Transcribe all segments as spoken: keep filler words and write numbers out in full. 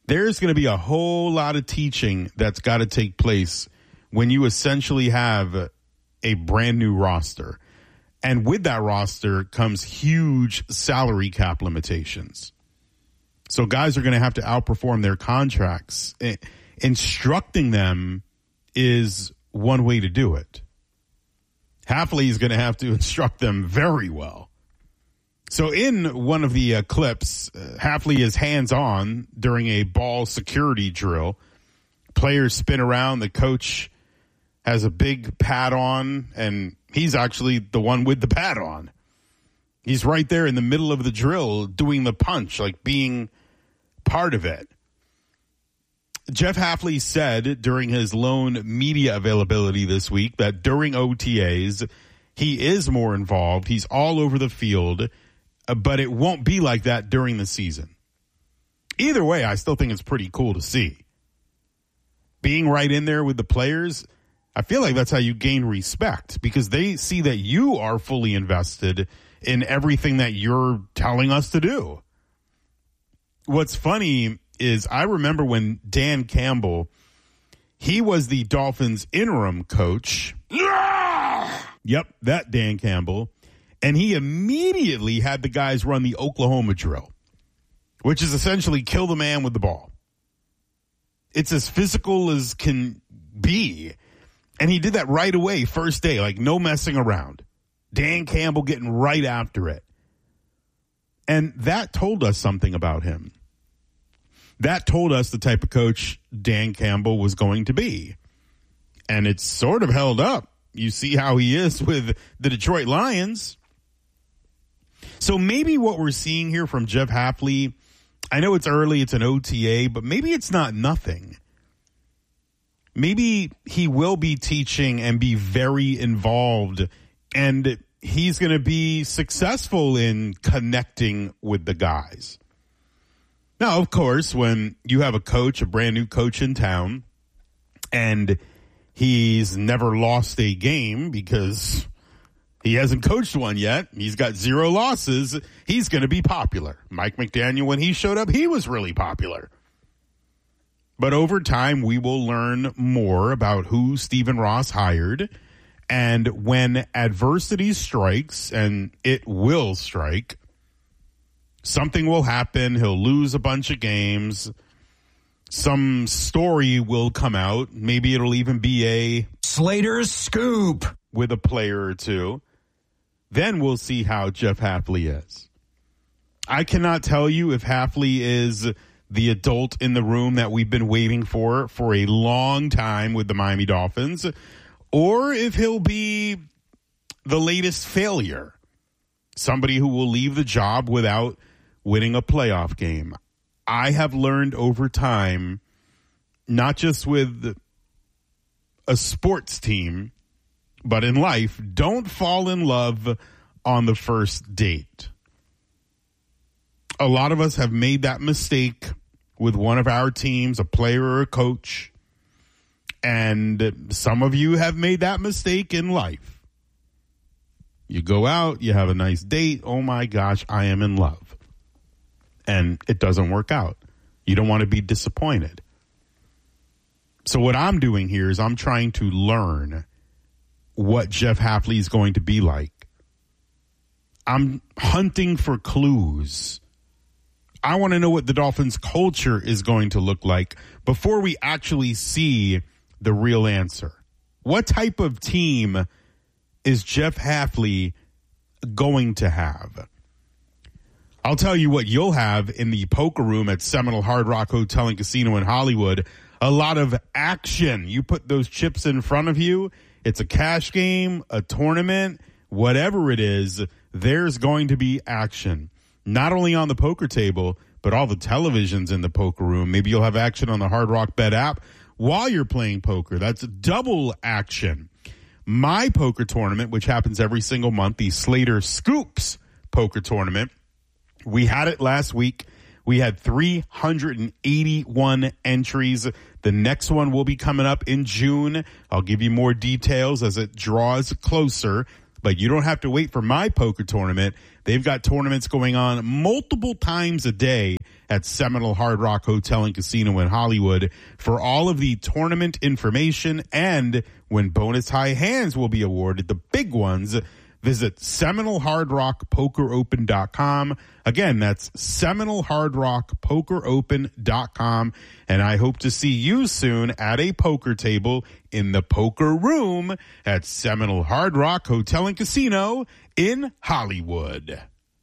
there's going to be a whole lot of teaching that's got to take place when you essentially have a brand new roster. And with that roster comes huge salary cap limitations. So guys are going to have to outperform their contracts. Instructing them is one way to do it. Hafley is going to have to instruct them very well. So in one of the uh, clips, uh, Hafley is hands-on during a ball security drill. Players spin around. The coach has a big pad on, and he's actually the one with the pad on. He's right there in the middle of the drill doing the punch, like being part of it. Jeff Hafley said during his lone media availability this week that during O T As, he is more involved. He's all over the field, but it won't be like that during the season. Either way, I still think it's pretty cool to see. Being right in there with the players, I feel like that's how you gain respect, because they see that you are fully invested in everything that you're telling us to do. What's funny is I remember when Dan Campbell, he was the Dolphins interim coach. Yeah! Yep, that Dan Campbell. And he immediately had the guys run the Oklahoma drill, which is essentially kill the man with the ball. It's as physical as can be. And he did that right away, first day, like no messing around. Dan Campbell getting right after it. And that told us something about him. That told us the type of coach Dan Campbell was going to be. And it's sort of held up. You see how he is with the Detroit Lions. So maybe what we're seeing here from Jeff Hafley, I know it's early, it's an O T A, but maybe it's not nothing. Maybe he will be teaching and be very involved, and he's going to be successful in connecting with the guys. Now, of course, when you have a coach, a brand new coach in town, and he's never lost a game because he hasn't coached one yet, he's got zero losses, he's going to be popular. Mike McDaniel, when he showed up, he was really popular. But over time, we will learn more about who Stephen Ross hired, and when adversity strikes, and it will strike, something will happen. He'll lose a bunch of games. Some story will come out. Maybe it'll even be a Slater's Scoop with a player or two. Then we'll see how Jeff Hafley is. I cannot tell you if Hafley is the adult in the room that we've been waiting for for a long time with the Miami Dolphins, or if he'll be the latest failure, somebody who will leave the job without winning a playoff game. I have learned over time, not just with a sports team, but in life, don't fall in love on the first date. A lot of us have made that mistake with one of our teams, a player or a coach, and some of you have made that mistake in life. You go out, you have a nice date, oh my gosh, I am in love. And it doesn't work out. You don't want to be disappointed. So what I'm doing here is I'm trying to learn what Jeff Hafley is going to be like. I'm hunting for clues. I want to know what the Dolphins' culture is going to look like before we actually see the real answer. What type of team is Jeff Hafley going to have? I'll tell you what you'll have in the poker room at Seminole Hard Rock Hotel and Casino in Hollywood. A lot of action. You put those chips in front of you. It's a cash game, a tournament, whatever it is, there's going to be action. Not only on the poker table, but all the televisions in the poker room. Maybe you'll have action on the Hard Rock Bet app while you're playing poker. That's double action. My poker tournament, which happens every single month, the Slater Scoops poker tournament, we had it last week. We had three hundred eighty-one entries. The next one will be coming up in June. I'll give you more details as it draws closer, but you don't have to wait for my poker tournament. They've got tournaments going on multiple times a day at Seminole Hard Rock Hotel and Casino in Hollywood. For all of the tournament information and when bonus high hands will be awarded, the big ones, visit Seminole Hard Rock Poker Open dot com. Again, that's Seminole Hard Rock Poker Open dot com. And I hope to see you soon at a poker table in the poker room at Seminole Hard Rock Hotel and Casino in Hollywood.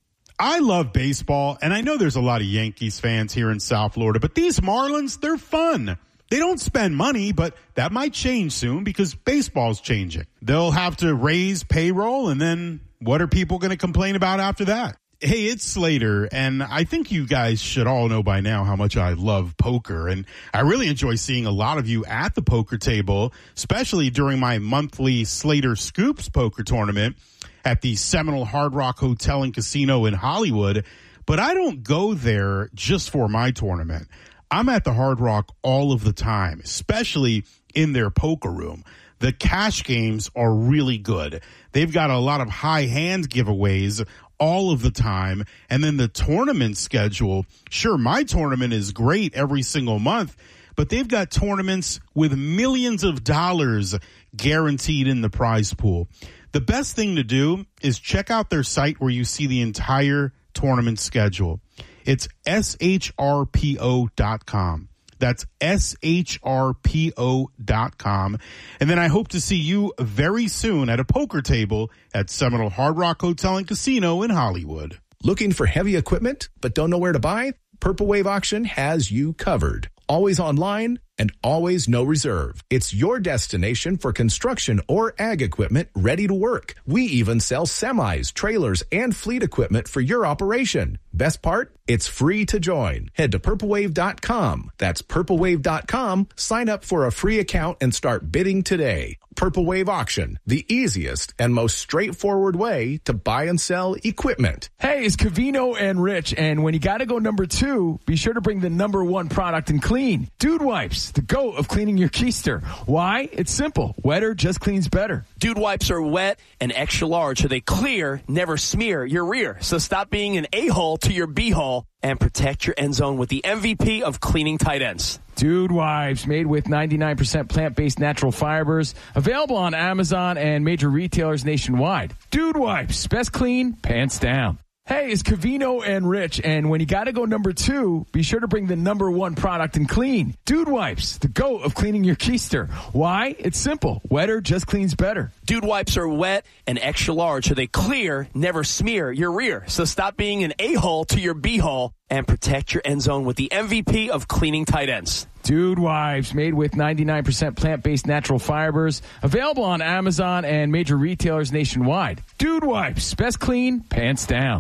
I love baseball, and I know there's a lot of Yankees fans here in South Florida, but these Marlins, they're fun. They don't spend money, but that might change soon because baseball's changing. They'll have to raise payroll, and then what are people going to complain about after that? Hey, it's Slater, and I think you guys should all know by now how much I love poker, and I really enjoy seeing a lot of you at the poker table, especially during my monthly Slater Scoops poker tournament at the Seminole Hard Rock Hotel and Casino in Hollywood. But I don't go there just for my tournament. I'm at the Hard Rock all of the time, especially in their poker room. The cash games are really good. They've got a lot of high hand giveaways all of the time. And then the tournament schedule, sure, my tournament is great every single month, but they've got tournaments with millions of dollars guaranteed in the prize pool. The best thing to do is check out their site where you see the entire tournament schedule. It's S H R P O dot com. That's S H R P O dot com. And then I hope to see you very soon at a poker table at Seminole Hard Rock Hotel and Casino in Hollywood. Looking for heavy equipment but don't know where to buy? Purple Wave Auction has you covered. Always online and always no reserve. It's your destination for construction or ag equipment ready to work. We even sell semis, trailers, and fleet equipment for your operation. Best part? It's free to join. Head to purple wave dot com. That's purple wave dot com. Sign up for a free account and start bidding today. Purple Wave Auction, the easiest and most straightforward way to buy and sell equipment. Hey, it's Covino and Rich, and when you got to go number two, be sure to bring the number one product in clean. Dude Wipes, the GOAT of cleaning your keister. Why? It's simple. Wetter just cleans better. Dude Wipes are wet and extra large, so they clear, never smear your rear. So stop being an a-hole to your b-hole and protect your end zone with the M V P of cleaning tight ends. Dude Wipes, made with ninety-nine percent plant-based natural fibers. Available on Amazon and major retailers nationwide. Dude Wipes, best clean, pants down. Hey, it's Covino and Rich, and when you got to go number two, be sure to bring the number one product in clean. Dude Wipes, the GOAT of cleaning your keister. Why? It's simple. Wetter just cleans better. Dude Wipes are wet and extra large, so they clear, never smear your rear. So stop being an a-hole to your b-hole and protect your end zone with the M V P of cleaning tight ends. Dude Wipes, made with ninety-nine percent plant-based natural fibers. Available on Amazon and major retailers nationwide. Dude Wipes, best clean, pants down.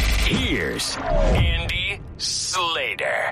Here's Andy Slater.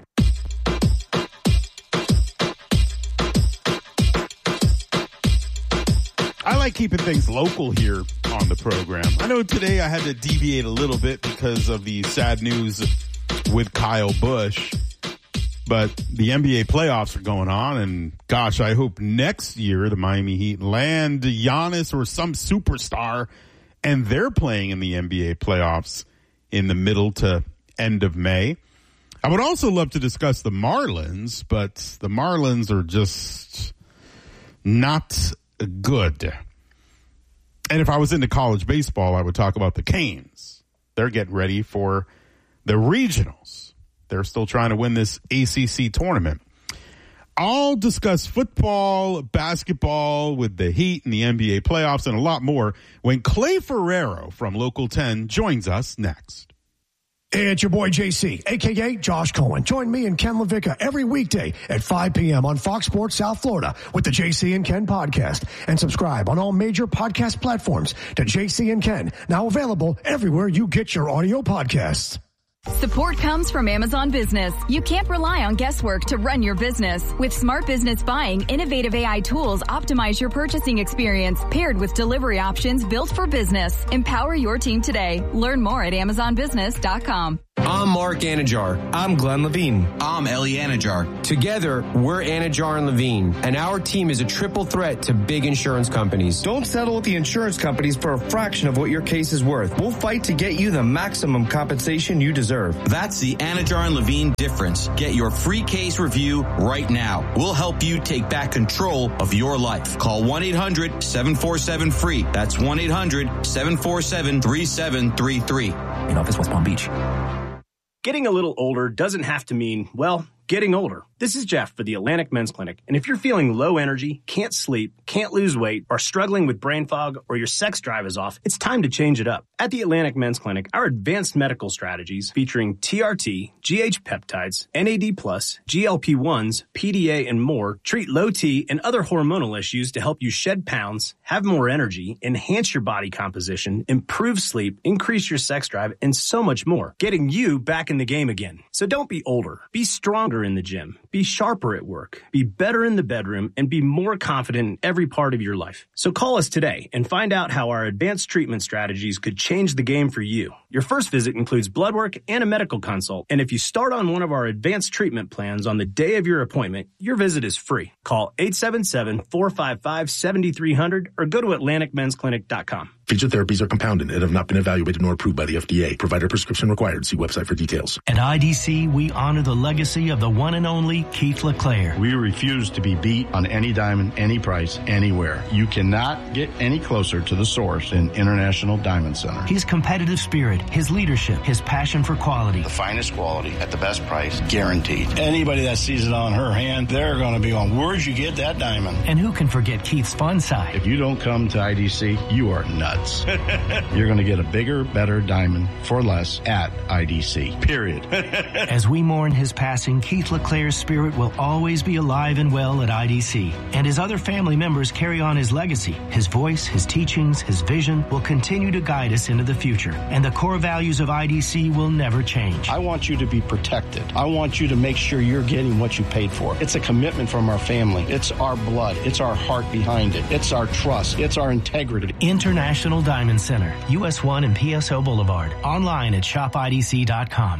I like keeping things local here on the program. I know today I had to deviate a little bit because of the sad news with Kyle Busch, but the N B A playoffs are going on, and gosh, I hope next year the Miami Heat land Giannis or some superstar, and they're playing in the N B A playoffs in the middle to end of May. I would also love to discuss the Marlins, but the Marlins are just not good. And if I was into college baseball, I would talk about the Canes. They're getting ready for the regionals. They're still trying to win this A C C tournament. I'll discuss football, basketball with the Heat and the N B A playoffs and a lot more when Clay Ferrero from Local ten joins us next. Hey, it's your boy J C, a k a. Josh Cohen. Join me and Ken LaVicka every weekday at five p.m. on Fox Sports South Florida with the J C and Ken podcast. And subscribe on all major podcast platforms to J C and Ken, now available everywhere you get your audio podcasts. Support comes from Amazon Business. You can't rely on guesswork to run your business. With Smart Business Buying, innovative A I tools optimize your purchasing experience, paired with delivery options built for business. Empower your team today. Learn more at amazon business dot com. I'm Mark Anajar. I'm Glenn Levine. I'm Ellie Anajar. Together, we're Anajar and Levine, and our team is a triple threat to big insurance companies. Don't settle with the insurance companies for a fraction of what your case is worth. We'll fight to get you the maximum compensation you deserve. That's the Anajar and Levine difference. Get your free case review right now. We'll help you take back control of your life. Call one eight hundred seven four seven free. That's one eight hundred seven four seven three seven three three. In office, West Palm Beach. Getting a little older doesn't have to mean, well, getting older. This is Jeff for the Atlantic Men's Clinic. And if you're feeling low energy, can't sleep, can't lose weight, are struggling with brain fog, or your sex drive is off, it's time to change it up. At the Atlantic Men's Clinic, our advanced medical strategies featuring T R T, G H peptides, N A D plus, G L P ones, P D A, and more treat low T and other hormonal issues to help you shed pounds, have more energy, enhance your body composition, improve sleep, increase your sex drive, and so much more, getting you back in the game again. So don't be older. Be stronger in the gym. Be sharper at work. Be better in the bedroom, and be more confident in every part of your life. So call us today and find out how our advanced treatment strategies could change the game for you. Your first visit includes blood work and a medical consult. And if you start on one of our advanced treatment plans on the day of your appointment, your visit is free. Call eight seven seven, four five five, seven three zero zero or go to atlantic men's clinic dot com. Featured therapies are compounded and have not been evaluated nor approved by the F D A. Provider prescription required. See website for details. At I D C, we honor the legacy of the one and only Keith LeClaire. We refuse to be beat on any diamond, any price, anywhere. You cannot get any closer to the source in International Diamond Center. His competitive spirit, his leadership, his passion for quality. The finest quality at the best price, guaranteed. Anybody that sees it on her hand, they're going to be on, where'd you get that diamond? And who can forget Keith's fun side? If you don't come to I D C, you are nuts. You're going to get a bigger, better diamond for less at I D C, period. As we mourn his passing, Keith LeClaire's spirit will always be alive and well at I D C. And his other family members carry on his legacy. His voice, his teachings, his vision will continue to guide us into the future. And the core values of I D C will never change. I want you to be protected. I want you to make sure you're getting what you paid for. It's a commitment from our family. It's our blood. It's our heart behind it. It's our trust. It's our integrity. International Diamond Center, U S one and P S O Boulevard. Online at shop I D C dot com.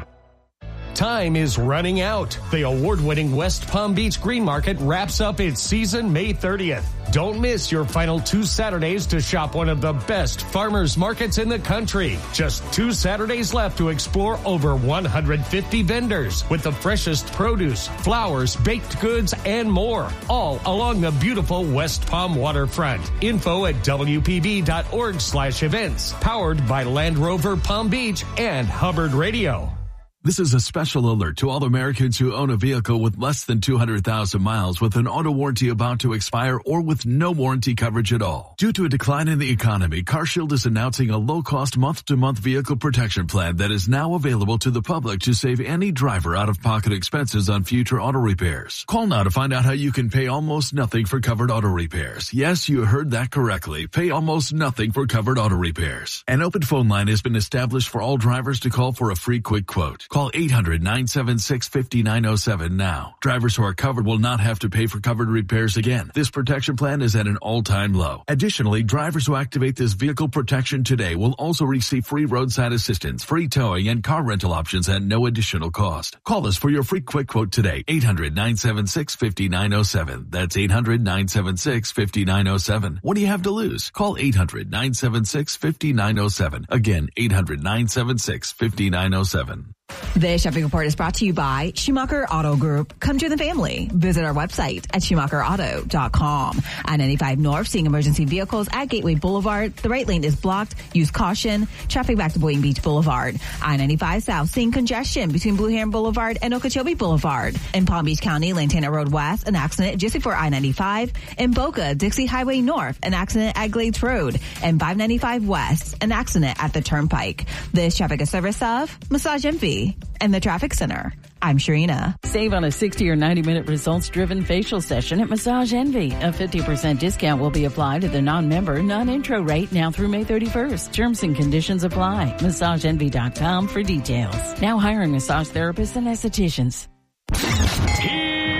Time is running out. The award-winning West Palm Beach Green Market wraps up its season May thirtieth. Don't miss your final two Saturdays to shop one of the best farmers markets in the country. Just two Saturdays left to explore over one hundred fifty vendors with the freshest produce, flowers, baked goods, and more, all along the beautiful West Palm waterfront. Info at W P B dot org slash events. Powered by Land Rover Palm Beach and Hubbard Radio. This is a special alert to all Americans who own a vehicle with less than two hundred thousand miles with an auto warranty about to expire or with no warranty coverage at all. Due to a decline in the economy, CarShield is announcing a low-cost month-to-month vehicle protection plan that is now available to the public to save any driver out-of-pocket expenses on future auto repairs. Call now to find out how you can pay almost nothing for covered auto repairs. Yes, you heard that correctly. Pay almost nothing for covered auto repairs. An open phone line has been established for all drivers to call for a free quick quote. Call eight hundred, nine seven six, five nine zero seven now. Drivers who are covered will not have to pay for covered repairs again. This protection plan is at an all-time low. Additionally, drivers who activate this vehicle protection today will also receive free roadside assistance, free towing, and car rental options at no additional cost. Call us for your free quick quote today. eight hundred, nine seven six, five nine zero seven. That's eight hundred, nine seven six, five nine zero seven. What do you have to lose? Call eight hundred, nine seven six, five nine zero seven. Again, eight hundred, nine seven six, five nine zero seven. This shopping report is brought to you by Schumacher Auto Group. Come to the family. Visit our website at schumacher auto dot com. I ninety-five North, seeing emergency vehicles at Gateway Boulevard. The right lane is blocked. Use caution. Traffic back to Boynton Beach Boulevard. I ninety-five South, seeing congestion between Blue Heron Boulevard and Okeechobee Boulevard. In Palm Beach County, Lantana Road West, an accident just before I ninety-five. In Boca, Dixie Highway North, an accident at Glades Road. And five ninety-five West, an accident at the Turnpike. This traffic is service of Massage Envy and the Traffic Center. I'm Sharina. Save on a sixty or ninety minute results-driven facial session at Massage Envy. A fifty percent discount will be applied to the non-member, non-intro rate now through May thirty-first. Terms and conditions apply. massage envy dot com for details. Now hiring massage therapists and estheticians.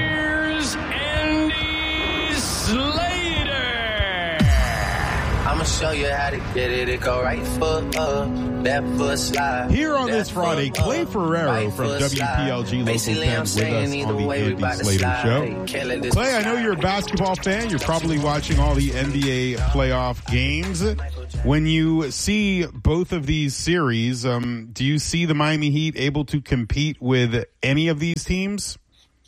Here's Andy Slater. I'm a show you how to get it. It go right foot up, left foot slide. Here on this Friday, Clay Ferrero right from W P L G Local ten with us on the Andy Slater Show. Clay, I know you're a basketball fan. You're probably watching all the N B A playoff games. When you see both of these series, um, do you see the Miami Heat able to compete with any of these teams?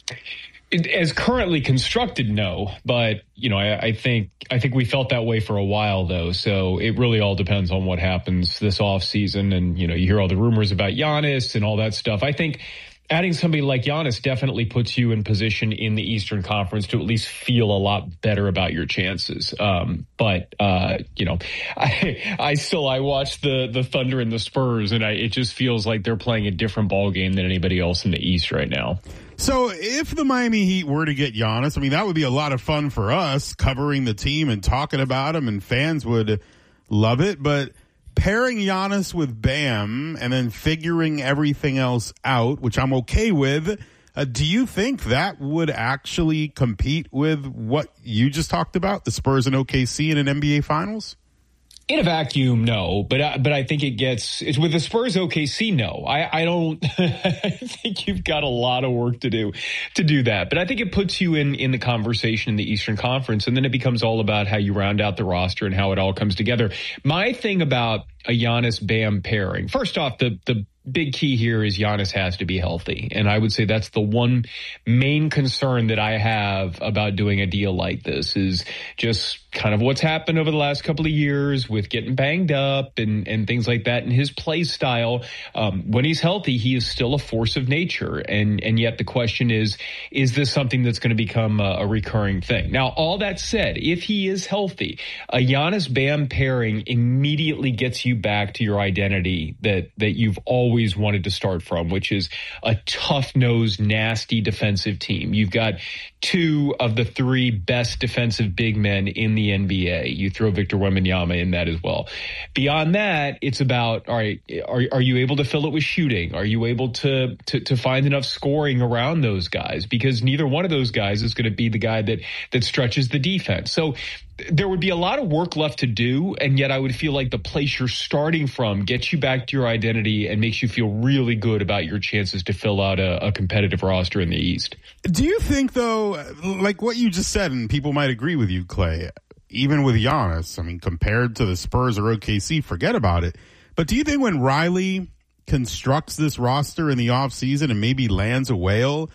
As currently constructed, no. But, you know, I, I think I think we felt that way for a while, though. So it really all depends on what happens this offseason. And, you know, you hear all the rumors about Giannis and all that stuff. I think adding somebody like Giannis definitely puts you in position in the Eastern Conference to at least feel a lot better about your chances. Um, but, uh, you know, I, I still, I watch the, the Thunder and the Spurs, and I, it just feels like they're playing a different ball game than anybody else in the East right now. So if the Miami Heat were to get Giannis, I mean, that would be a lot of fun for us covering the team and talking about him, and fans would love it. But pairing Giannis with Bam and then figuring everything else out, which I'm okay with, uh, do you think that would actually compete with what you just talked about, the Spurs and O K C in an N B A Finals? In a vacuum, no, but I, but I think it gets it's with the Spurs O K C. No, I, I don't. I think you've got a lot of work to do to do that. But I think it puts you in in the conversation in the Eastern Conference, and then it becomes all about how you round out the roster and how it all comes together. My thing about a Giannis Bam pairing, first off, the the big key here is Giannis has to be healthy. And I would say that's the one main concern that I have about doing a deal like this is just kind of what's happened over the last couple of years with getting banged up and, and things like that. And his play style, um, when he's healthy, he is still a force of nature. And, and yet the question is, is this something that's going to become a, a recurring thing? Now, all that said, if he is healthy, a Giannis Bam pairing immediately gets you back to your identity that, that you've always wanted to start from, which is a tough-nosed, nasty defensive team. You've got two of the three best defensive big men in the N B A. You throw Victor Wembanyama in that as well. Beyond that, it's about, all right, are, are you able to fill it with shooting? Are you able to, to, to find enough scoring around those guys? Because neither one of those guys is going to be the guy that, that stretches the defense. So there would be a lot of work left to do, and yet I would feel like the place you're starting from gets you back to your identity and makes you feel really good about your chances to fill out a, a competitive roster in the East. Do you think, though, like what you just said, and people might agree with you, Clay, even with Giannis, I mean, compared to the Spurs or O K C, forget about it. But do you think when Riley constructs this roster in the offseason and maybe lands a whale,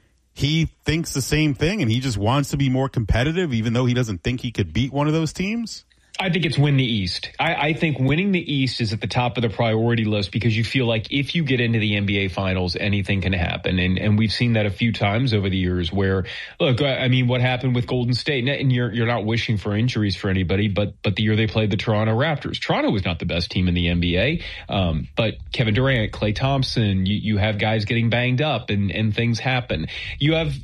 he thinks the same thing and he just wants to be more competitive even though he doesn't think he could beat one of those teams? I think it's win the East. I, I think winning the East is at the top of the priority list because you feel like if you get into the N B A Finals, anything can happen. And and we've seen that a few times over the years where, look, I mean, what happened with Golden State, and you're you're not wishing for injuries for anybody, but but the year they played the Toronto Raptors. Toronto was not the best team in the N B A, um, but Kevin Durant, Klay Thompson, you, you have guys getting banged up and, and things happen. You have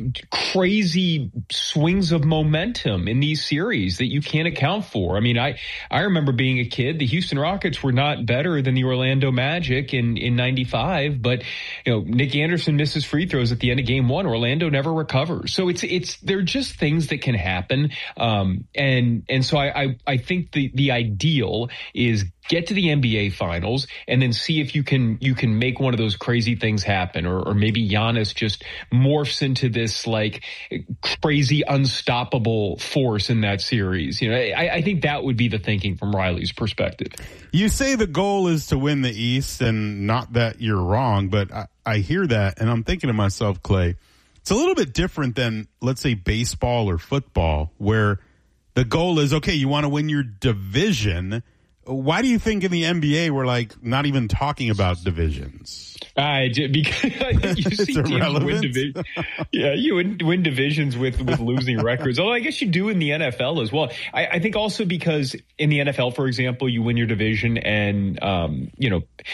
crazy swings of momentum in these series that you can't account for. I mean, I, I remember being a kid, the Houston Rockets were not better than the Orlando Magic in, in ninety-five, but, you know, Nick Anderson misses free throws at the end of game one. Orlando never recovers. So it's, it's, they're just things that can happen. Um, and, and so I, I, I think the, the ideal is get to the N B A Finals and then see if you can you can make one of those crazy things happen, or, or maybe Giannis just morphs into this like crazy unstoppable force in that series. You know, I, I think that would be the thinking from Riley's perspective. You say the goal is to win the East, and not that you're wrong, but I, I hear that and I'm thinking to myself, Clay, it's a little bit different than, let's say, baseball or football, where the goal is, okay, you want to win your division. Why do you think in the N B A we're like not even talking about divisions? I uh, because you see teams win divisions. Yeah, you win, win divisions with, with losing records. Although I guess you do in the N F L as well. I, I think also because in the N F L, for example, you win your division and um, you know.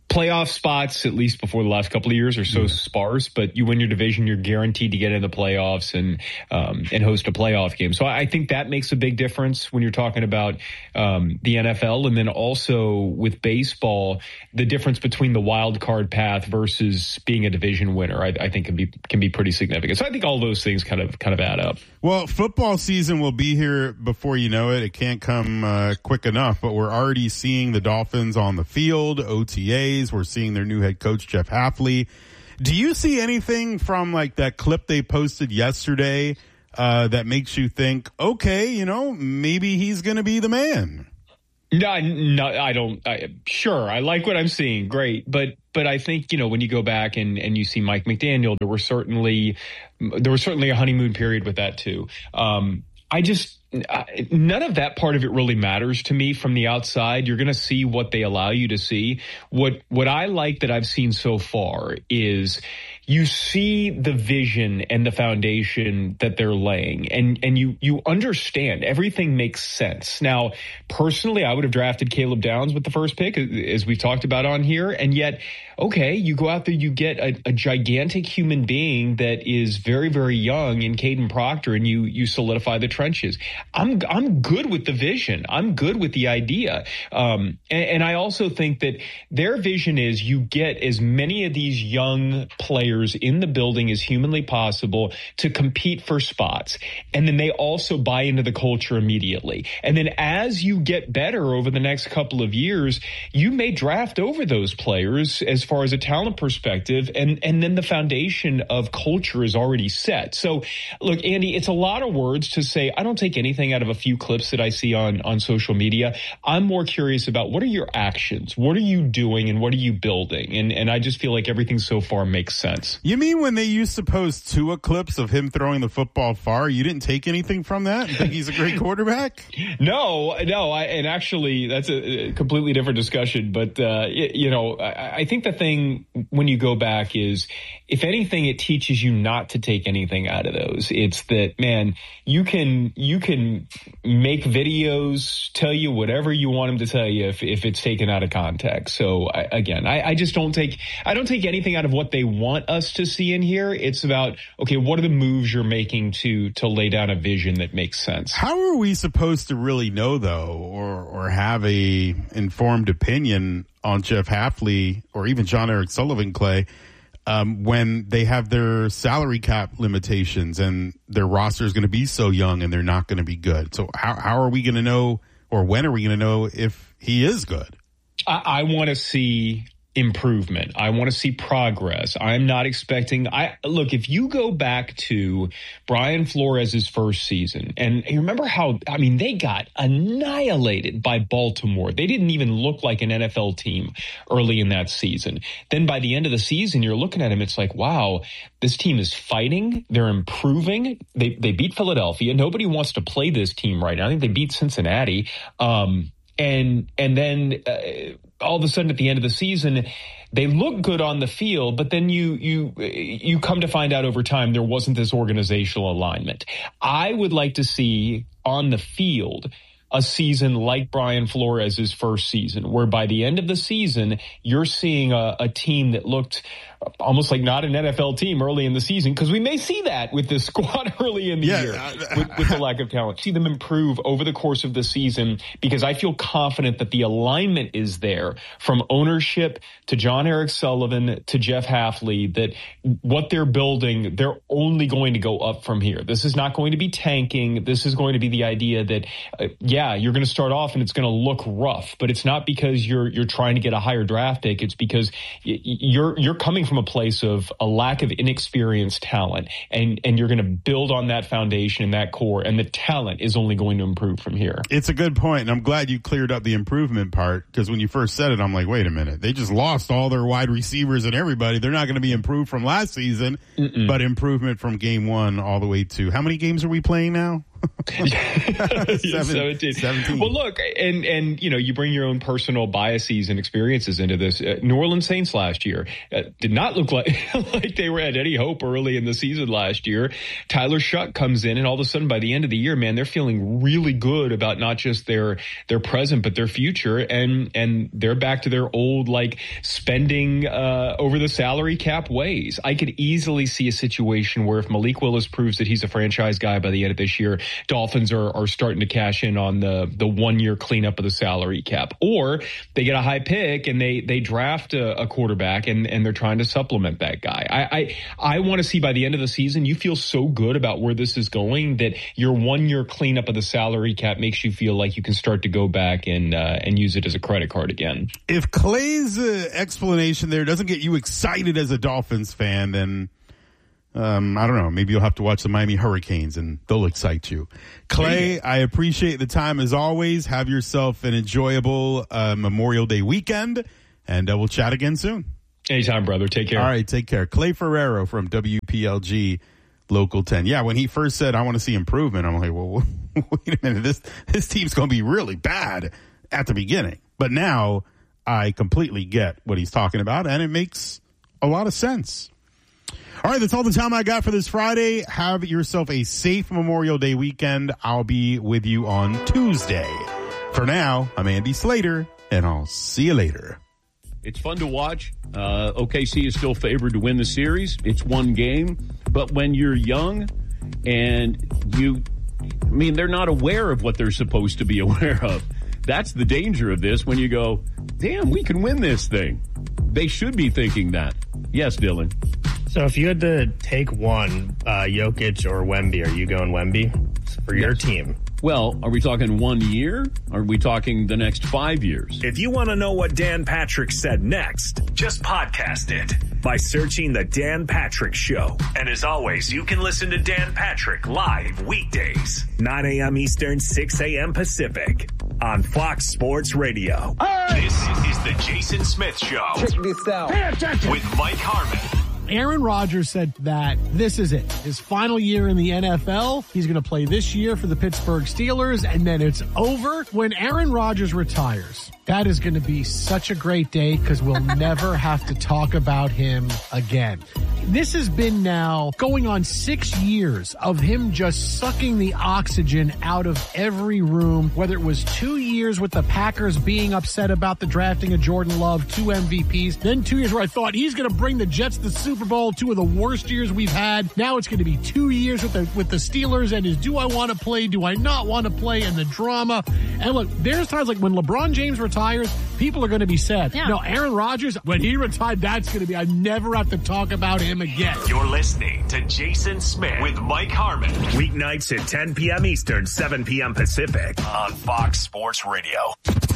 playoff spots, at least before the last couple of years, are so yeah. sparse, but you win your division, you're guaranteed to get in the playoffs and um, and host a playoff game. So I think that makes a big difference when you're talking about um, the N F L. And then also with baseball, the difference between the wild card path versus being a division winner, I, I think can be can be pretty significant. So I think all those things kind of kind of add up. Well, football season will be here before you know it. It can't come uh, quick enough, but we're already seeing the Dolphins on the field, O T As. We're seeing their new head coach, Jeff Hafley. Do you see anything from like that clip they posted yesterday uh, that makes you think, okay, you know, maybe he's going to be the man? No, no, I don't. I, sure, I like what I'm seeing. Great. But but I think, you know, when you go back and, and you see Mike McDaniel, there were certainly there was certainly a honeymoon period with that, too. Um, I just none of that part of it really matters to me from the outside. You're going to see what they allow you to see. What what I like that I've seen so far is you see the vision and the foundation that they're laying, and and you you understand everything makes sense. Now, personally, I would have drafted Caleb Downs with the first pick, as we've talked about on here, and yet, okay, you go out there, you get a, a gigantic human being that is very, very young in Caden Proctor, and you you solidify the trenches. I'm I'm good with the vision. I'm good with the idea, um, and, and I also think that their vision is you get as many of these young players in the building as humanly possible to compete for spots. And then they also buy into the culture immediately. And then as you get better over the next couple of years, you may draft over those players as far as a talent perspective. And, and then the foundation of culture is already set. So look, Andy, it's a lot of words to say, I don't take anything out of a few clips that I see on, on social media. I'm more curious about what are your actions? What are you doing and what are you building? And, and I just feel like everything so far makes sense. You mean when they used to post Tua clips of him throwing the football far, you didn't take anything from that and think he's a great quarterback? No, no. I, and actually, that's a completely different discussion. But, uh, it, you know, I, I think the thing when you go back is, if anything, it teaches you not to take anything out of those. It's that, man, you can you can make videos, tell you whatever you want them to tell you if, if it's taken out of context. So, I, again, I, I just don't take I don't take anything out of what they want us to see in here. It's about, okay, what are the moves you're making to to lay down a vision that makes sense? How are we supposed to really know, though, or or have a informed opinion on Jeff Hafley or even John Eric Sullivan, Clay, um, when they have their salary cap limitations and their roster is going to be so young and they're not going to be good? So how how are we going to know, or when are we going to know if he is good? I, I want to see improvement. I want to see progress. I'm not expecting, I look, if you go back to Brian Flores' first season, and you remember how, I mean, they got annihilated by Baltimore. They didn't even look like an N F L team early in that season. Then by the end of the season, you're looking at them, it's like, wow, this team is fighting. They're improving. They they beat Philadelphia. Nobody wants to play this team right now. I think they beat Cincinnati. Um, and, and then, uh, all of a sudden at the end of the season, they look good on the field, but then you you you come to find out over time there wasn't this organizational alignment. I would like to see on the field a season like Brian Flores' first season, where by the end of the season, you're seeing a, a team that looked almost like not an N F L team early in the season, because we may see that with this squad early in the yeah, year uh, with, with the lack of talent. See them improve over the course of the season, because I feel confident that the alignment is there from ownership to John Eric Sullivan to Jeff Hafley, that what they're building, they're only going to go up from here. This is not going to be tanking. This is going to be the idea that, uh, yeah, you're going to start off and it's going to look rough, but it's not because you're you're trying to get a higher draft pick. It's because y- you're you're coming from a place of a lack of inexperienced talent, and and you're going to build on that foundation and that core, and the talent is only going to improve from here. It's a good point, and I'm glad you cleared up the improvement part, because when you first said it, I'm like, wait a minute, they just lost all their wide receivers and everybody. They're not going to be improved from last season, Mm-mm. but improvement from game one all the way to, how many games are we playing now? seventeen. seventeen. Well, look, and, and, you know, you bring your own personal biases and experiences into this. Uh, New Orleans Saints last year uh, did not look like, like they were at any hope early in the season last year. Tyler Shuck comes in, and all of a sudden by the end of the year, man, they're feeling really good about not just their, their present, but their future. And, and they're back to their old, like, spending uh, over the salary cap ways. I could easily see a situation where if Malik Willis proves that he's a franchise guy by the end of this year, Dolphins are, are starting to cash in on the, the one-year cleanup of the salary cap. Or they get a high pick and they, they draft a, a quarterback and, and they're trying to supplement that guy. I, I, I want to see by the end of the season, you feel so good about where this is going that your one-year cleanup of the salary cap makes you feel like you can start to go back and, uh, and use it as a credit card again. If Clay's uh, explanation there doesn't get you excited as a Dolphins fan, then Um, I don't know. Maybe you'll have to watch the Miami Hurricanes and they'll excite you. Clay, I appreciate the time as always. Have yourself an enjoyable uh, Memorial Day weekend, and uh, we'll chat again soon. Anytime, brother. Take care. All right, take care. Clay Ferrero from W P L G Local ten. Yeah, when he first said, I want to see improvement, I'm like, well, wait a minute. This, this team's going to be really bad at the beginning. But now I completely get what he's talking about, and it makes a lot of sense. All right, that's all the time I got for this Friday. Have yourself a safe Memorial Day weekend. I'll be with you on Tuesday. For now, I'm Andy Slater, and I'll see you later. It's fun to watch. Uh, O K C is still favored to win the series. It's one game. But when you're young and you, I mean, they're not aware of what they're supposed to be aware of. That's the danger of this when you go, damn, we can win this thing. They should be thinking that. Yes, Dylan. So if you had to take one, uh, Jokic or Wemby, are you going Wemby for your Yes. team? Well, are we talking one year? Are we talking the next five years? If you want to know what Dan Patrick said next, just podcast it by searching The Dan Patrick Show. And as always, you can listen to Dan Patrick live weekdays, nine a.m. Eastern, six a.m. Pacific on Fox Sports Radio. This is The Jason Smith Show. Check this out. Pay attention. With Mike Harmon. Aaron Rodgers said that this is it. His final year in the N F L. He's going to play this year for the Pittsburgh Steelers, and then it's over. When Aaron Rodgers retires, that is going to be such a great day because we'll never have to talk about him again. This has been now going on six years of him just sucking the oxygen out of every room, whether it was two years with the Packers being upset about the drafting of Jordan Love, two M V Ps, then two years where I thought he's going to bring the Jets to the Super Bowl, two of the worst years we've had. Now it's going to be two years with the with the Steelers and his do I want to play, do I not want to play, and the drama. And look, there's times like when LeBron James retires, people are going to be sad. Yeah. No, Aaron Rodgers, when he retired, that's going to be, I never have to talk about him again. You're listening to Jason Smith with Mike Harmon. Weeknights at ten p.m. Eastern, seven p.m. Pacific on Fox Sports Radio.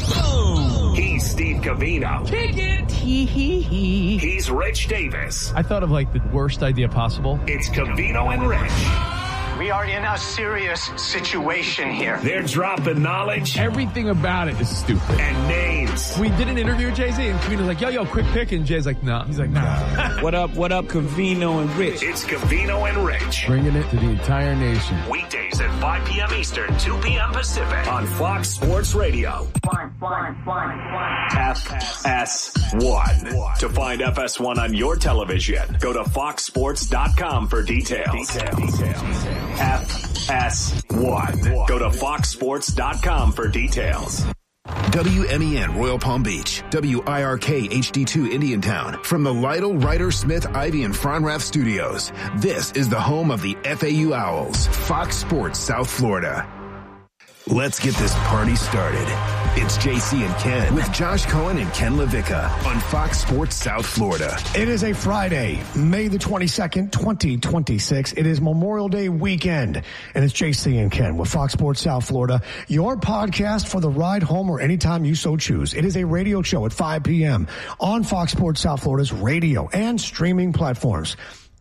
He's Steve Covino. Kick it. Hee hee hee. He's Rich Davis. I thought of like the worst idea possible. It's Covino and Rich. We are in a serious situation here. They're dropping knowledge. Everything about it is stupid. And names. We did an interview with Jay-Z, and Covino's like, yo, yo, quick pick. And Jay's like, nah. He's like, nah. What up, what up, Covino and Rich? It's Covino and Rich. Bringing it to the entire nation. Weekdays at five p.m. Eastern, two p.m. Pacific on Fox Sports Radio. Fine, fine, fine, fine. F S one. To find F S one on your television, go to fox sports dot com for details. Details. F S one. Go to fox sports dot com for details. W M E N Royal Palm Beach, W I R K H D two Indiantown. From the Lytle, Ryder, Smith, Ivy, and Fronrath studios, this is the home of the F A U Owls, Fox Sports South Florida. Let's get this party started. It's J C and Ken with Josh Cohen and Ken LaVicka on Fox Sports South Florida. It is a Friday, May the twenty-second, twenty twenty-six. It is Memorial Day weekend, and it's J C and Ken with Fox Sports South Florida, your podcast for the ride home or anytime you so choose. It is a radio show at five p.m. on Fox Sports South Florida's radio and streaming platforms.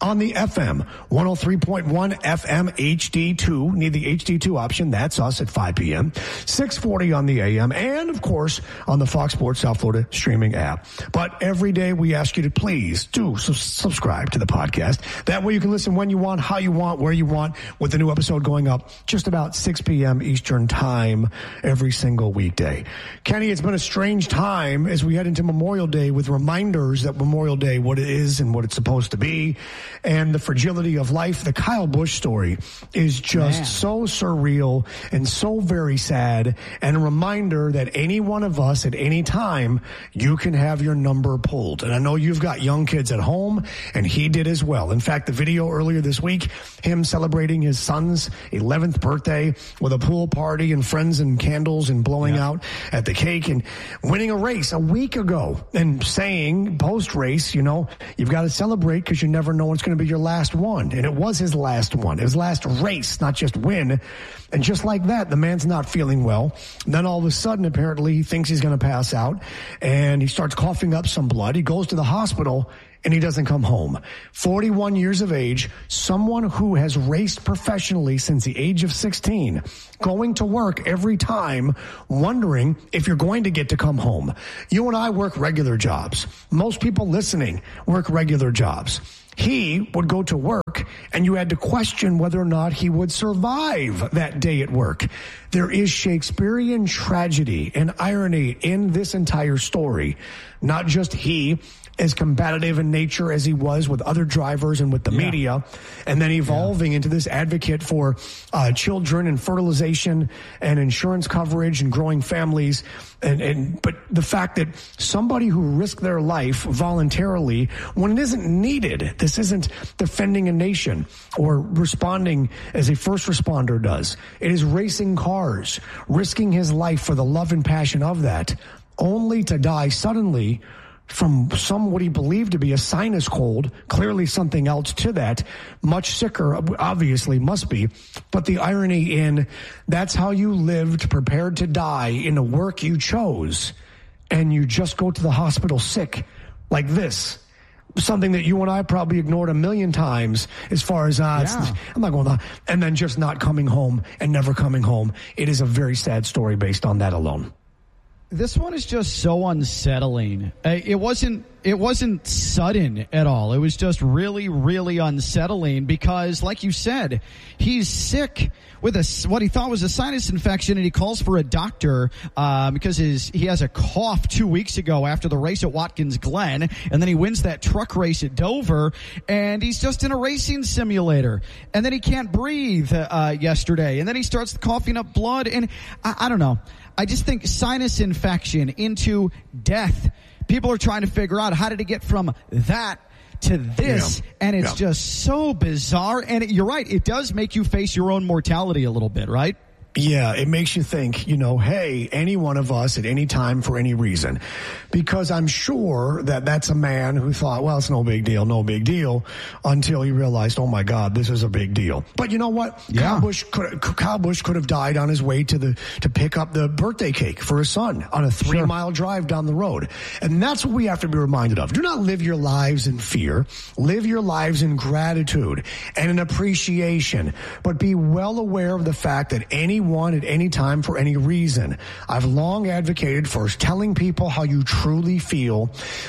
on the F M, one oh three point one F M H D two. Need the H D two option. That's us at five p.m. six forty on the A M. And, of course, on the Fox Sports South Florida streaming app. But every day we ask you to please do su- subscribe to the podcast. That way you can listen when you want, how you want, where you want, with the new episode going up just about six p.m. Eastern time every single weekday. Kenny, it's been a strange time as we head into Memorial Day with reminders that Memorial Day, what it is and what it's supposed to be, and the fragility of life. The Kyle Busch story is just Man. so surreal and so very sad, and a reminder that any one of us at any time, you can have your number pulled. And I know you've got young kids at home, and he did as well. In fact, the video earlier this week, him celebrating his son's eleventh birthday with a pool party and friends and candles and blowing yeah. out at the cake and winning a race a week ago and saying post-race, you know, you've got to celebrate because you never know when it's going to be your last one. And it was his last one. It was last race, not just win. And just like that, the man's not feeling well. And then all of a sudden, apparently, he thinks he's going to pass out and he starts coughing up some blood. He goes to the hospital and he doesn't come home. forty-one years of age, someone who has raced professionally since the age of sixteen, going to work every time, wondering if you're going to get to come home. You and I work regular jobs. Most people listening work regular jobs. He would go to work, and you had to question whether or not he would survive that day at work. There is Shakespearean tragedy and irony in this entire story. Not just he, as combative in nature as he was with other drivers and with the yeah. media, and then evolving yeah. into this advocate for uh, children and fertilization and insurance coverage and growing families. And, and but the fact that somebody who risked their life voluntarily when it isn't needed, this isn't defending a nation or responding as a first responder does. It is racing cars, risking his life for the love and passion of that, only to die suddenly from some what he believed to be a sinus cold, clearly something else to that, much sicker, obviously must be. But the irony in that's how you lived, prepared to die in the work you chose, and you just go to the hospital sick like this. Something that you and I probably ignored a million times as far as, uh, yeah. I'm not going to, and then just not coming home and never coming home. It is a very sad story based on that alone. This one is just so unsettling. Uh, it wasn't it wasn't sudden at all. It was just really, really unsettling because, like you said, he's sick with a, what he thought was a sinus infection, and he calls for a doctor uh, because his he has a cough two weeks ago after the race at Watkins Glen, and then he wins that truck race at Dover, and he's just in a racing simulator. And then he can't breathe uh, yesterday, and then he starts coughing up blood, and I, I don't know. I just think sinus infection into death. People are trying to figure out how did it get from that to this, yeah. and it's yeah. just so bizarre. And it, you're right, it does make you face your own mortality a little bit, right? Yeah, it makes you think, you know, hey, any one of us at any time for any reason. Because I'm sure that that's a man who thought, well, it's no big deal, no big deal, until he realized, oh, my God, this is a big deal. But you know what? Yeah. Kyle Busch could, Kyle Busch could have died on his way to the to pick up the birthday cake for his son on a three-mile sure. drive down the road. And that's what we have to be reminded of. Do not live your lives in fear. Live your lives in gratitude and in appreciation. But be well aware of the fact that any one at any time for any reason. I've long advocated for telling people how you truly feel,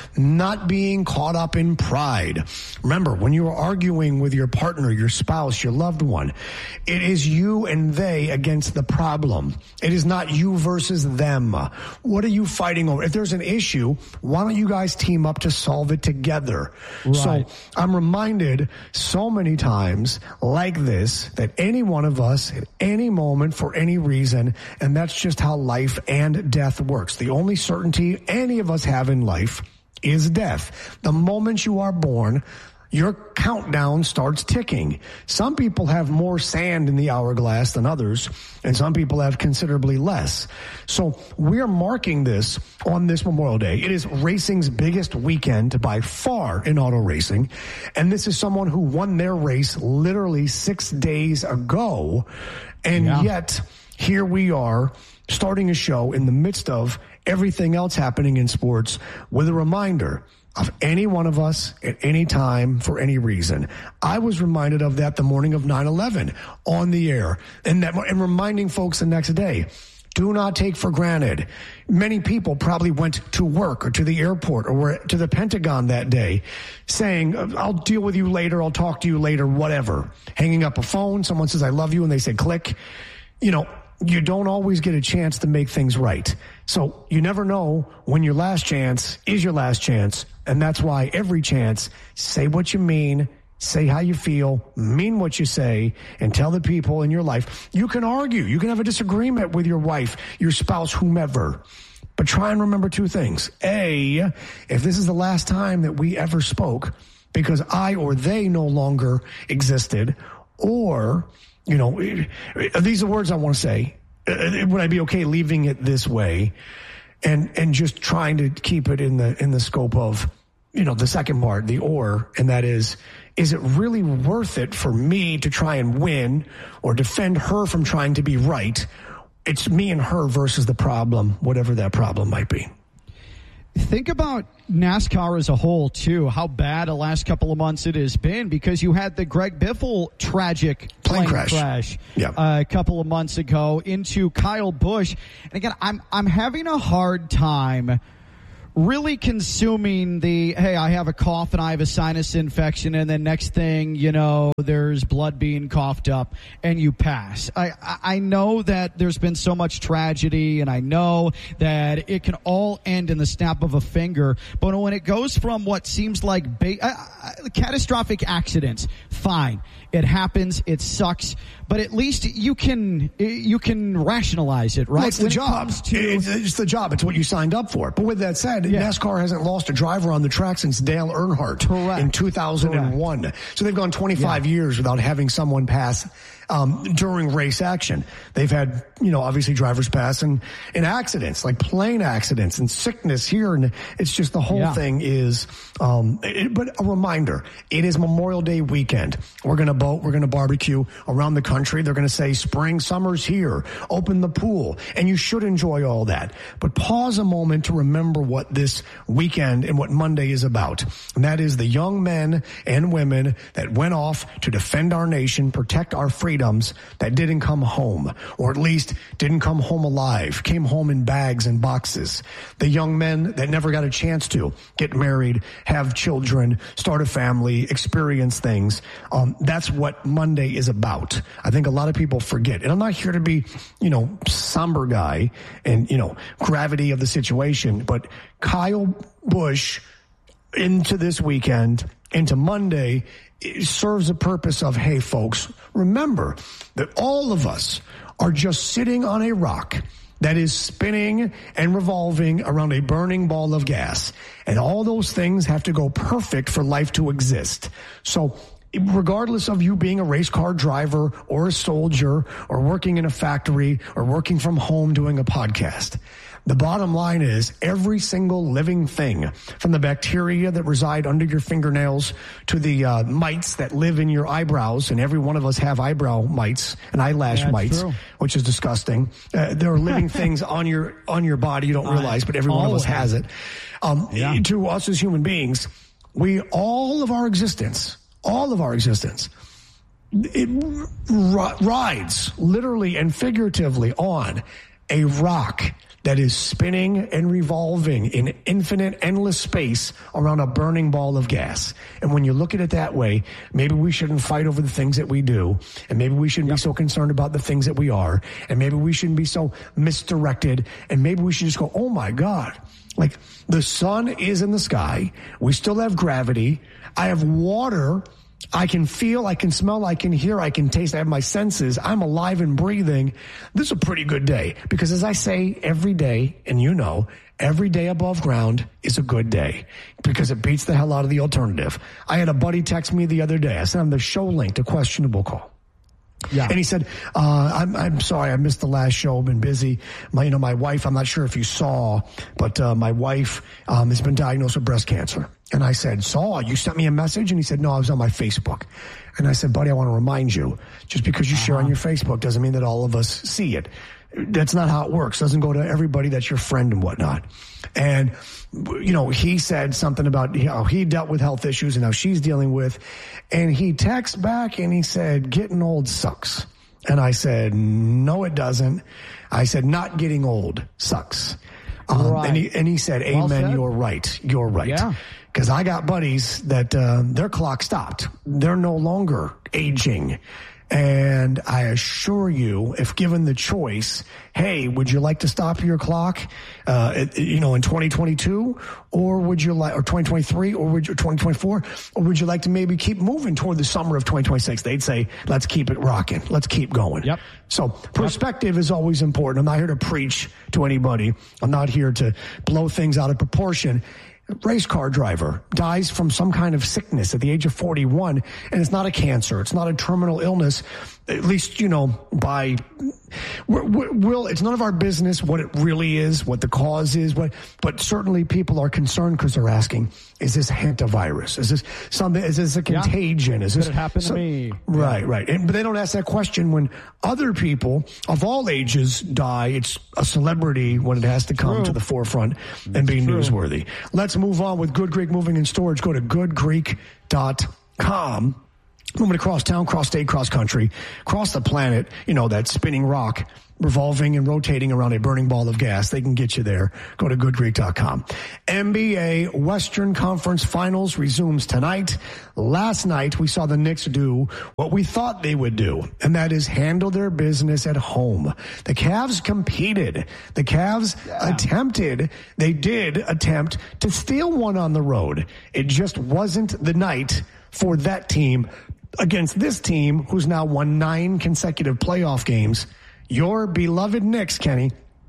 not being caught up in pride. Remember, when you are arguing with your partner, your spouse, your loved one, it is you and they against the problem. It is not you versus them. What are you fighting over? If there's an issue, why don't you guys team up to solve it together? Right. So I'm reminded so many times like this that any one of us at any moment for any reason, and that's just how life and death works. The only certainty any of us have in life is death. The moment you are born, your countdown starts ticking. Some people have more sand in the hourglass than others, and some people have considerably less. So we're marking this on this Memorial Day. It is racing's biggest weekend by far in auto racing, and this is someone who won their race literally six days ago, and yeah. yet here we are starting a show in the midst of everything else happening in sports with a reminder of any one of us at any time for any reason. I was reminded of that the morning of nine eleven on the air, and that and reminding folks the next day. Do not take for granted. Many people probably went to work or to the airport or were to the Pentagon that day saying, I'll deal with you later, I'll talk to you later, whatever. Hanging up a phone, someone says, I love you, and they say click. You know, you don't always get a chance to make things right. So you never know when your last chance is your last chance. And that's why every chance, say what you mean, say how you feel, mean what you say, and tell the people in your life. You can argue. You can have a disagreement with your wife, your spouse, whomever. But try and remember two things. A, if this is the last time that we ever spoke because I or they no longer existed, or, you know, these are words I want to say. Would I be okay leaving it this way and and just trying to keep it in the in the scope of, you know, the second part, the or, and that is, is it really worth it for me to try and win or defend her from trying to be right? It's me and her versus the problem, whatever that problem might be. Think about NASCAR as a whole, too, how bad the last couple of months it has been, because you had the Greg Biffle tragic plane, plane crash, crash yeah. uh, a couple of months ago into Kyle Busch. And again, I'm I'm having a hard time really consuming the, hey, I have a cough and I have a sinus infection, and then next thing you know, there's blood being coughed up and you pass. I, I know that there's been so much tragedy, and I know that it can all end in the snap of a finger, but when it goes from what seems like ba- uh, uh, catastrophic accidents, fine. It happens. It sucks. But at least you can you can rationalize it, right? Well, it's the when job. It to, it's, it's the job. It's what you signed up for. But with that said, yeah. NASCAR hasn't lost a driver on the track since Dale Earnhardt Correct. in two thousand one. Correct. So they've gone twenty-five yeah. years without having someone pass um, during race action. They've had, you know, obviously drivers pass in, in accidents, like plane accidents and sickness here. And it's just the whole yeah. thing is, um, it, but a reminder, it is Memorial Day weekend. We're going to boat. We're going to barbecue around the country. They're going to say spring, summer's here. Open the pool. And you should enjoy all that. But pause a moment to remember what this weekend and what Monday is about. And that is the young men and women that went off to defend our nation, protect our freedoms, that didn't come home, or at least didn't come home alive, came home in bags and boxes. The young men that never got a chance to get married, have children, start a family, experience things. Um, that's what Monday is about. I think a lot of people forget. And I'm not here to be, you know, somber guy and, you know, gravity of the situation, but Kyle Busch into this weekend, into Monday, it serves a purpose of, hey, folks, remember that all of us are just sitting on a rock that is spinning and revolving around a burning ball of gas. And all those things have to go perfect for life to exist. So regardless of you being a race car driver or a soldier or working in a factory or working from home doing a podcast, the bottom line is every single living thing, from the bacteria that reside under your fingernails to the uh, mites that live in your eyebrows, and every one of us have eyebrow mites and eyelash yeah, mites, true. which is disgusting. Uh, there are living things on your on your body you don't realize, but every one of us has it. Um, yeah. To us as human beings, we all of our existence, all of our existence, it r- rides literally and figuratively on a rock that is spinning and revolving in infinite, endless space around a burning ball of gas. And when you look at it that way, maybe we shouldn't fight over the things that we do, and maybe we shouldn't yep. be so concerned about the things that we are, and maybe we shouldn't be so misdirected, and maybe we should just go, oh my God, like the sun is in the sky, we still have gravity, I have water, I can feel, I can smell, I can hear, I can taste, I have my senses, I'm alive and breathing. This is a pretty good day, because as I say every day, and you know, every day above ground is a good day, because it beats the hell out of the alternative. I had a buddy text me the other day. I sent him the show link to Questionable Call. Yeah. And he said, uh, I'm, I'm sorry, I missed the last show. I've been busy. My, you know, my wife, I'm not sure if you saw, but, uh, my wife, um, has been diagnosed with breast cancer. And I said, Saul, you sent me a message? And he said, no, I was on my Facebook. And I said, buddy, I want to remind you, just because you uh-huh. share on your Facebook doesn't mean that all of us see it. That's not how it works. It doesn't go to everybody that's your friend and whatnot. And, you know, he said something about how he dealt with health issues and how she's dealing with. And he texts back and he said, getting old sucks. And I said, no, it doesn't. I said, not getting old sucks. Um, right. and, he, and he said, amen, well you're right. You're right. Yeah. Because I got buddies that uh, their clock stopped. They're no longer aging. And I assure you, if given the choice, hey, would you like to stop your clock, uh, you know, in twenty twenty-two, or would you like, or twenty twenty-three, or would you, twenty twenty-four, or would you like to maybe keep moving toward the summer of twenty twenty-six? They'd say, let's keep it rocking. Let's keep going. Yep. So perspective yep. is always important. I'm not here to preach to anybody. I'm not here to blow things out of proportion. Race car driver dies from some kind of sickness at the age of forty-one, and it's not a cancer. It's not a terminal illness, at least, you know, by, we'll, it's none of our business what it really is, what the cause is, what, but certainly people are concerned because they're asking, is this hantavirus? Is this something, is this a contagion? Yeah. Is this Could it happen some, to me? Right, yeah. right. And, but they don't ask that question when other people of all ages die. It's a celebrity when it has to come True. to the forefront and be True. newsworthy. Let's move on with Good Greek Moving and Storage. Go to good greek dot com. Moving across town, cross state, cross country, cross the planet, you know, that spinning rock revolving and rotating around a burning ball of gas. They can get you there. Go to good greek dot com. N B A Western Conference Finals resumes tonight. Last night, we saw the Knicks do what we thought they would do, and that is handle their business at home. The Cavs competed. The Cavs yeah. attempted, they did attempt to steal one on the road. It just wasn't the night for that team against this team who's now won nine consecutive playoff games. Your beloved Knicks, Kenny,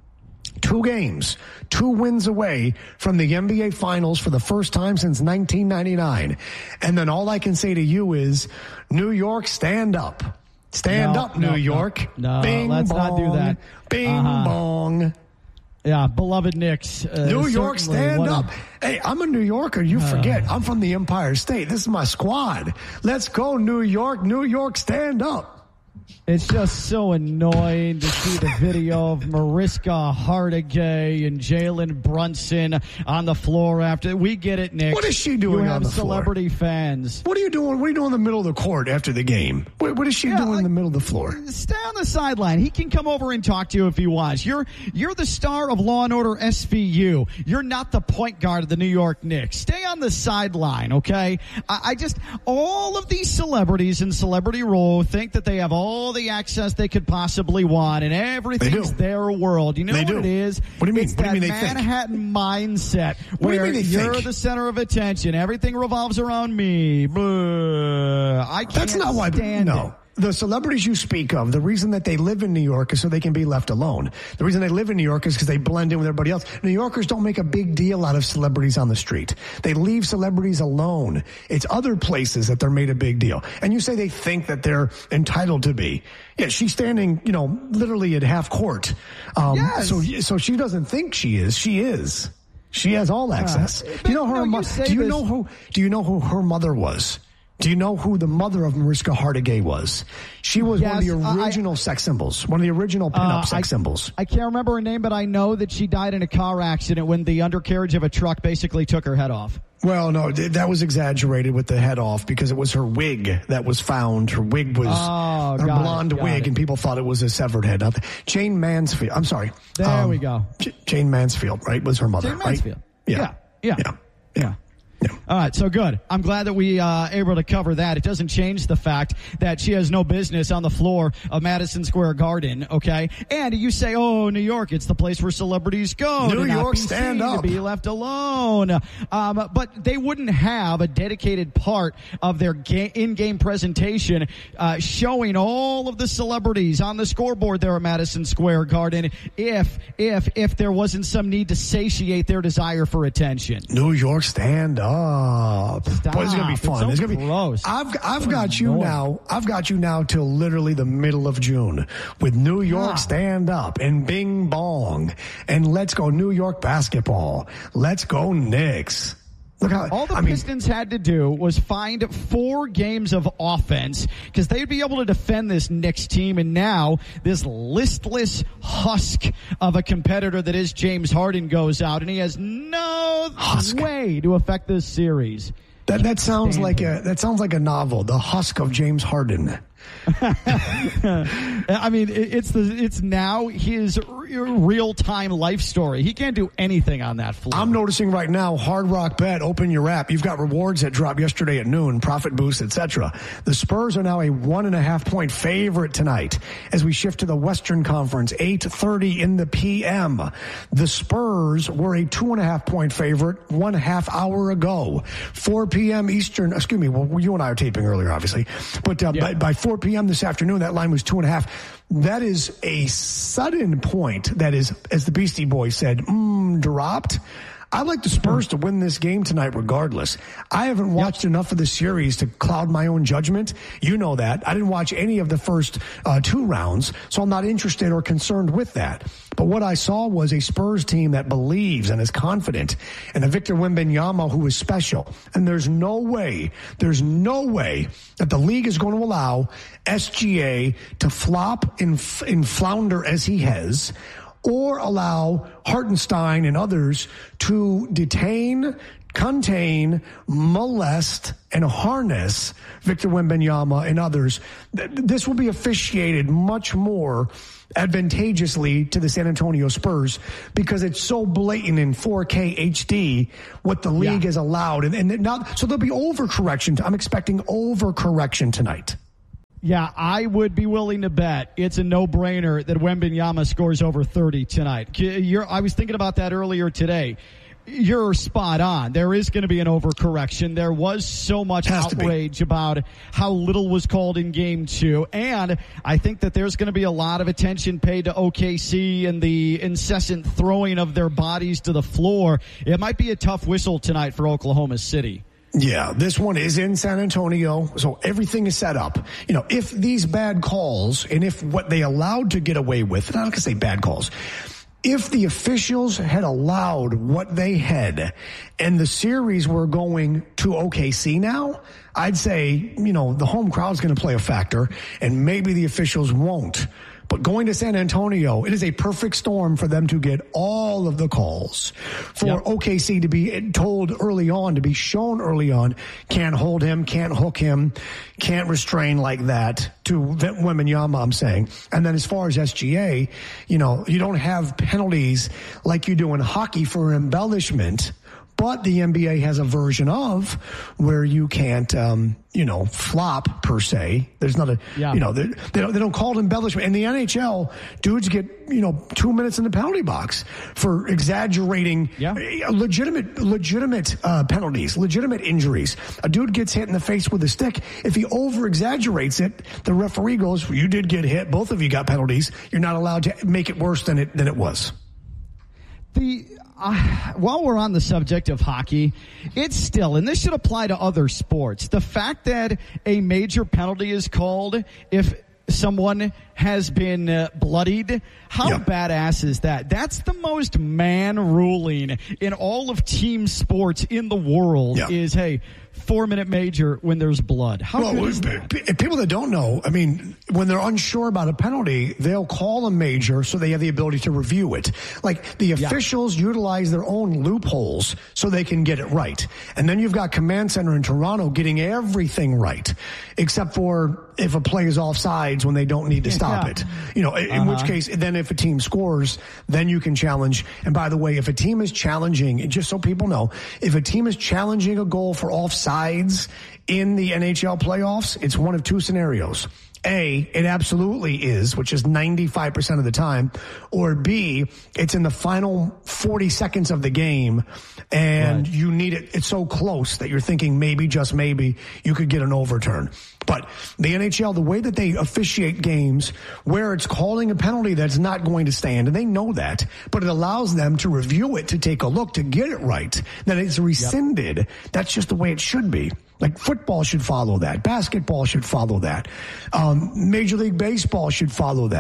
two games, two wins away from the N B A Finals for the first time since nineteen ninety-nine. And then all I can say to you is, New York, stand up. Stand no, up, no, New York. No, no Bing, let's bong, not do that. Bing, uh-huh. bong. Yeah, beloved Knicks. Uh, New York, stand up. A- hey, I'm a New Yorker. You uh, forget. I'm from the Empire State. This is my squad. Let's go, New York. New York, stand up. It's just so annoying to see the video of Mariska Hargitay and Jalen Brunson on the floor after. We get it, Nick. What is she doing you on have the celebrity floor? fans. What are you doing? What are you doing in the middle of the court after the game? What, what is she yeah, doing like, in the middle of the floor? Stay on the sideline. He can come over and talk to you if he wants. You're you're the star of Law and Order S V U. You're not the point guard of the New York Knicks. Stay on the sideline, okay? I, I just all of these celebrities in Celebrity Row think that they have all the access they could possibly want, and everything's their world. You know they what do. it is? What do you mean? It's what that do you mean they Manhattan think? mindset What where do you mean they you're think? the center of attention. Everything revolves around me. Blah. I can't That's not why. stand No. it. The celebrities you speak of, the reason that they live in New York is so they can be left alone. The reason they live in New York is because they blend in with everybody else. New Yorkers don't make a big deal out of celebrities on the street. They leave celebrities alone. It's other places that they're made a big deal. And you say they think that they're entitled to be. Yeah, she's standing, you know, literally at half court. Um, yes. So, so she doesn't think she is. She is. She has all access. Uh, do you know her? no, you mo- do you this. know who? Do you know who her mother was? Do you know who the mother of Mariska Hargitay was? She was yes, one of the original I, sex symbols, one of the original pinup uh, sex I, symbols. I can't remember her name, but I know that she died in a car accident when the undercarriage of a truck basically took her head off. Well, no, that was exaggerated with the head off because it was her wig that was found. Her wig was oh, her blonde it, wig, it. and people thought it was a severed head. Jane Mansfield. I'm sorry. There um, we go. J- Jane Mansfield, right, was her mother, Jane Mansfield. right? Yeah. Yeah. Yeah. yeah. yeah. Yeah. All right, so good. I'm glad that we uh able to cover that. It doesn't change the fact that she has no business on the floor of Madison Square Garden, okay? And you say, oh, New York, it's the place where celebrities go. New to not York, be stand seen, up. To be left alone. Um, but they wouldn't have a dedicated part of their ga- in-game presentation uh, showing all of the celebrities on the scoreboard there at Madison Square Garden if, if, if there wasn't some need to satiate their desire for attention. New York, stand up. Stop. Boy, it's gonna be fun. So it's gonna be gross. I've I've so got you annoying. now. I've got you now till literally the middle of June with New York Yeah. stand up and Bing Bong and let's go New York basketball. Let's go Knicks. Look how, All the I mean, Pistons had to do was find four games of offense because they'd be able to defend this Knicks team. And now this listless husk of a competitor that is James Harden goes out, and he has no husk. way to affect this series. That that sounds like a that sounds like a novel, The Husk of James Harden. I mean, it's the it's now his real time life story. He can't do anything on that floor. I'm noticing right now, Hard Rock Bet, open your app. You've got rewards that dropped yesterday at noon, profit boost, et cetera. The Spurs are now a one and a half point favorite tonight as we shift to the Western Conference, eight thirty in the P M. The Spurs were a two and a half point favorite one half hour ago, four p.m. Eastern. Excuse me. Well, you and I are taping earlier, obviously, but uh, yeah. by, by four p.m. this afternoon, that line was two and a half. That is a sudden point that is, as the Beastie Boys said, mm, dropped. I'd like the Spurs to win this game tonight regardless. I haven't watched yep. enough of the series to cloud my own judgment. You know that. I didn't watch any of the first uh, two rounds, so I'm not interested or concerned with that. But what I saw was a Spurs team that believes and is confident, and a Victor Wembanyama who is special. And there's no way, there's no way that the league is going to allow S G A to flop and, and flounder as he has, or allow Hartenstein and others to detain, contain, molest, and harness Victor Wembanyama and others. This will be officiated much more advantageously to the San Antonio Spurs because it's so blatant in four K H D what the league yeah. has allowed. And, and not, so there'll be overcorrection. I'm expecting overcorrection tonight. Yeah, I would be willing to bet it's a no-brainer that Wembanyama scores over thirty tonight. You're, I was thinking about that earlier today. You're spot on. There is going to be an overcorrection. There was so much outrage about how little was called in game two. And I think that there's going to be a lot of attention paid to O K C and the incessant throwing of their bodies to the floor. It might be a tough whistle tonight for Oklahoma City. Yeah, this one is in San Antonio, so everything is set up. You know, if these bad calls and if what they allowed to get away with, and I'm not going to say bad calls, if the officials had allowed what they had and the series were going to O K C now, I'd say, you know, the home crowd's going to play a factor and maybe the officials won't. But going to San Antonio, it is a perfect storm for them to get all of the calls. For yep. O K C to be told early on, to be shown early on, can't hold him, can't hook him, can't restrain like that to Wembanyama, I'm saying. And then as far as S G A, you know, you don't have penalties like you do in hockey for embellishment. But the N B A has a version of where you can't, um, you know, flop per se. There's not a, yeah. you know, they, they don't they don't call it embellishment. In the N H L, dudes get, you know, two minutes in the penalty box for exaggerating yeah. legitimate legitimate uh, penalties, legitimate injuries. A dude gets hit in the face with a stick. If he over exaggerates it, the referee goes, "You did get hit. Both of you got penalties. You're not allowed to make it worse than it than it was." The Uh, while we're on the subject of hockey, it's still, and this should apply to other sports, the fact that a major penalty is called if someone has been uh, bloodied, how yeah. badass is that? That's the most man ruling in all of team sports in the world yeah. is, hey, four-minute major when there's blood. How well, good is that? People that don't know, I mean, when they're unsure about a penalty, they'll call a major so they have the ability to review it. Like, the officials yeah. utilize their own loopholes so they can get it right. And then you've got Command Center in Toronto getting everything right, except for if a play is offsides when they don't need to stop yeah. it. You know, in uh-huh. which case, then if a team scores, then you can challenge. And by the way, if a team is challenging, just so people know, if a team is challenging a goal for offsides in the N H L playoffs, it's one of two scenarios. A, it absolutely is, which is ninety-five percent of the time. Or B, it's in the final forty seconds of the game, and right. you need it. It's so close that you're thinking maybe, just maybe, you could get an overturn. But the N H L, the way that they officiate games where it's calling a penalty that's not going to stand, and they know that, but it allows them to review it, to take a look, to get it right, that it's rescinded. Yep. That's just the way it should be. Like, football should follow that. Basketball should follow that. Um, Major League Baseball should follow that.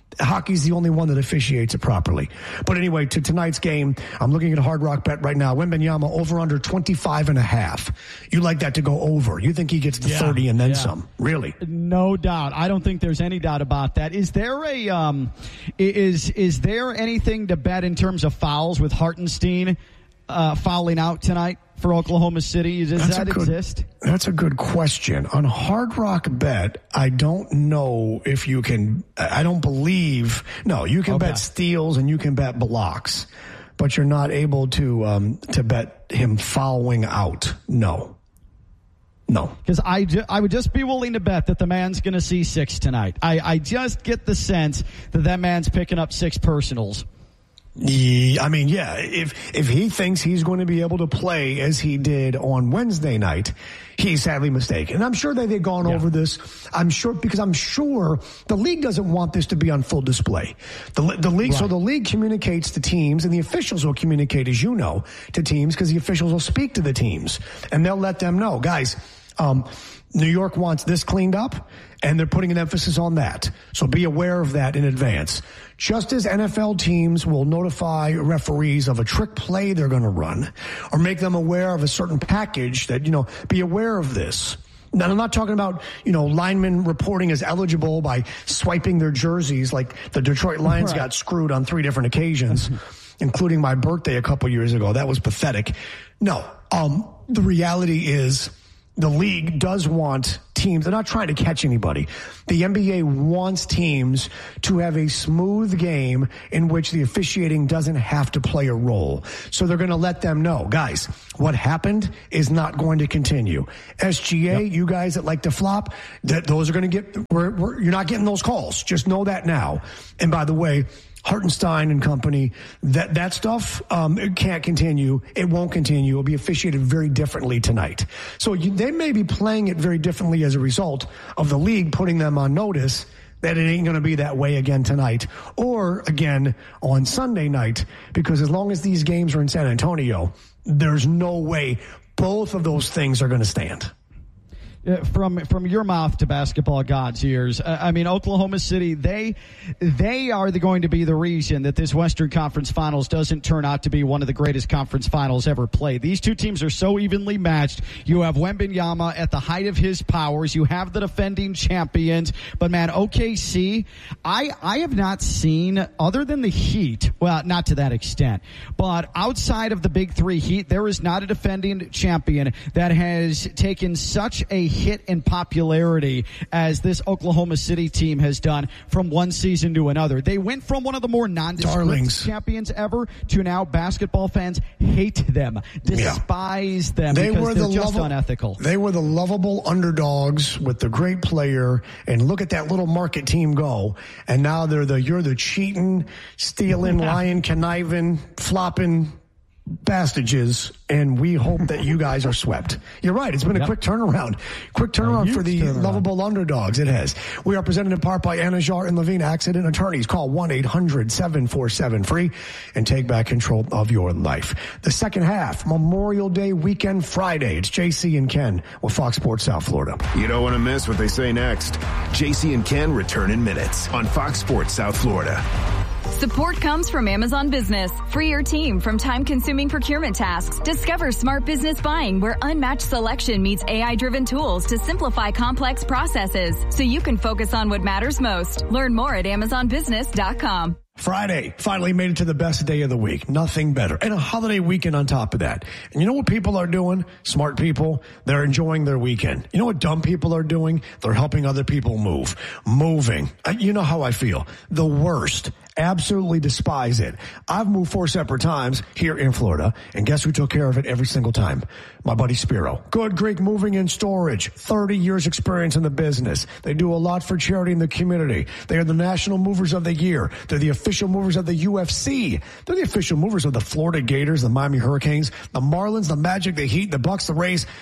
Hockey's the only one that officiates it properly. But anyway, to tonight's game, I'm looking at a Hard Rock bet right now. Wembanyama over under twenty-five and a half. You like that to go over. You think he gets to yeah, thirty and then yeah. some. Really? No doubt. I don't think there's any doubt about that. Is there a um, is is there anything to bet in terms of fouls with Hartenstein uh, fouling out tonight for Oklahoma City? Does that's that good, exist? That's a good question. On Hard Rock Bet, I don't know if you can, I don't believe, no, you can okay. bet steals and you can bet blocks, but you're not able to um, to bet him fouling out. No. No. Because I, ju- I would just be willing to bet that the man's going to see six tonight. I, I just get the sense that that man's picking up six personals. Yeah, I mean, yeah, if if he thinks he's going to be able to play as he did on Wednesday night, he's sadly mistaken. And I'm sure that they've gone yeah. over this. I'm sure, because I'm sure the league doesn't want this to be on full display. The, the league, right. So the league communicates to teams, and the officials will communicate, as you know, to teams, because the officials will speak to the teams, and they'll let them know, guys, um, New York wants this cleaned up, and they're putting an emphasis on that. So be aware of that in advance. Just as N F L teams will notify referees of a trick play they're going to run, or make them aware of a certain package that, you know, be aware of this. Now, I'm not talking about, you know, linemen reporting as eligible by swiping their jerseys like the Detroit Lions right. got screwed on three different occasions, including my birthday a couple years ago. That was pathetic. No, um, the reality is the league does want teams. They're not trying to catch anybody. The N B A wants teams to have a smooth game in which the officiating doesn't have to play a role. So they're going to let them know, guys, what happened is not going to continue. S G A, yep. you guys that like to flop, that those are going to get, we're, we're, you're not getting those calls. Just know that now. And by the way, Hartenstein and company, that that stuff um, it can't continue. It won't continue. It'll be officiated very differently tonight. So you, they may be playing it very differently as a result of the league putting them on notice that it ain't going to be that way again tonight or again on Sunday night, because as long as these games are in San Antonio, there's no way both of those things are going to stand. From from your mouth to basketball God's ears. Uh, I mean, Oklahoma City, they they are the, going to be the reason that this Western Conference Finals doesn't turn out to be one of the greatest conference finals ever played. These two teams are so evenly matched. You have Wembanyama at the height of his powers. You have the defending champions. But, man, O K C, I, I have not seen, other than the Heat, well, not to that extent, but outside of the big three Heat, there is not a defending champion that has taken such a hit in popularity as this Oklahoma City team has done from one season to another. They went from one of the more nondescript champions ever to now basketball fans hate them, despise yeah. them they because were they're the just lovo- unethical. They were the lovable underdogs with the great player, and look at that little market team go, and now they're the you're the cheating, stealing, lying, conniving, flopping bastages, and we hope that you guys are swept. You're right. It's been a yep. quick turnaround. Quick turnaround for the turnaround. Lovable underdogs. It has. We are presented in part by Anajar and Levine Accident Attorneys. Call one eight hundred seven four seven free and take back control of your life. The second half, Memorial Day weekend Friday. It's J C and Ken with Fox Sports South Florida. You don't want to miss what they say next. J C and Ken return in minutes on Fox Sports South Florida. Support comes from Amazon Business. Free your team from time-consuming procurement tasks. Discover smart business buying where unmatched selection meets A I-driven tools to simplify complex processes so you can focus on what matters most. Learn more at amazon business dot com. Friday finally made it to the best day of the week. Nothing better. And a holiday weekend on top of that. And you know what people are doing? Smart people. They're enjoying their weekend. You know what dumb people are doing? They're helping other people move. Moving. You know how I feel. The worst. Absolutely despise it. I've moved four separate times here in Florida, and guess who took care of it every single time? My buddy Spiro. Good Greek Moving and Storage. thirty years experience in the business. They do a lot for charity in the community. They are the National Movers of the Year. They're the official movers of the U F C. They're the official movers of the Florida Gators, the Miami Hurricanes, the Marlins, the Magic, the Heat, the Bucks, the Rays.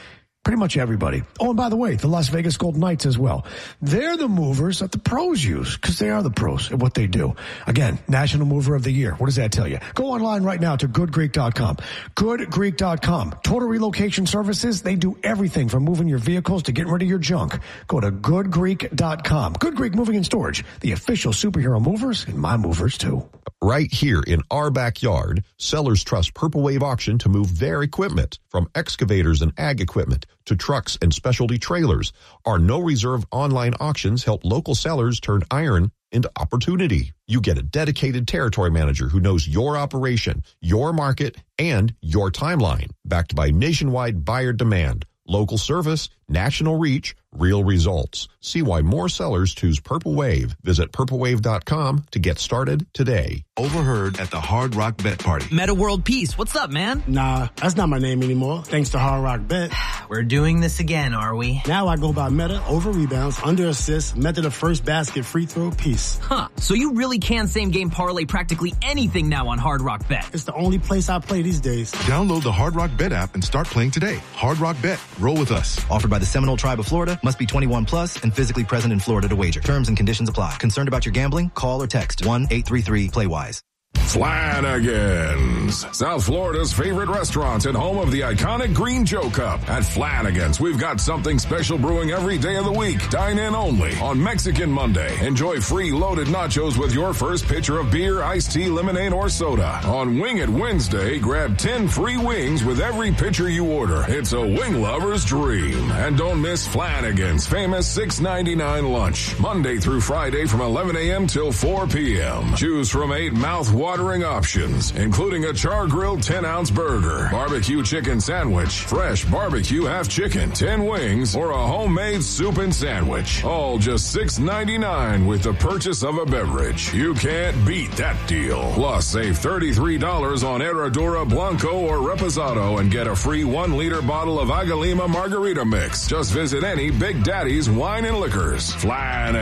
Pretty much everybody. Oh, and by the way, the Las Vegas Golden Knights as well. They're the movers that the pros use because they are the pros at what they do. Again, National Mover of the Year. What does that tell you? Go online right now to good greek dot com. good greek dot com. Total relocation services. They do everything from moving your vehicles to getting rid of your junk. Go to good greek dot com. Good Greek Moving and Storage, the official superhero movers and my movers too. Right here in our backyard, sellers trust Purple Wave Auction to move their equipment, from excavators and ag equipment to trucks and specialty trailers. Our no-reserve online auctions help local sellers turn iron into opportunity. You get a dedicated territory manager who knows your operation, your market, and your timeline, backed by nationwide buyer demand, local service, national reach, real results. See why more sellers choose Purple Wave. Visit purple wave dot com to get started today. Overheard at the Hard Rock Bet Party. Meta World Peace, what's up, man? Nah, that's not my name anymore, thanks to Hard Rock Bet. We're doing this again, are we? Now I go by meta, over rebounds, under assists, method of first basket, free throw, piece. Huh, so you really can same game parlay practically anything now on Hard Rock Bet. It's the only place I play these days. Download the Hard Rock Bet app and start playing today. Hard Rock Bet, roll with us. Offered by the Seminole Tribe of Florida, must be twenty-one plus and physically present in Florida to wager. Terms and conditions apply. Concerned about your gambling? Call or text one eight three three play wise. Flanagan's, South Florida's favorite restaurant and home of the iconic Green Joe Cup. At Flanagan's, we've got something special brewing every day of the week. Dine in only. On Mexican Monday, enjoy free loaded nachos with your first pitcher of beer, iced tea, lemonade, or soda. On Wing It Wednesday, grab ten free wings with every pitcher you order. It's a wing lover's dream. And don't miss Flanagan's famous six ninety-nine lunch. Monday through Friday from eleven a.m. till four p.m. Choose from eight mouth-watering options, including a char-grilled ten-ounce burger, barbecue chicken sandwich, fresh barbecue half chicken, ten wings, or a homemade soup and sandwich. All just six ninety-nine with the purchase of a beverage. You can't beat that deal. Plus, save thirty-three dollars on Herradura Blanco or Reposado and get a free one-liter bottle of Agalima Margarita Mix. Just visit any Big Daddy's Wine and Liquors. Flanagan.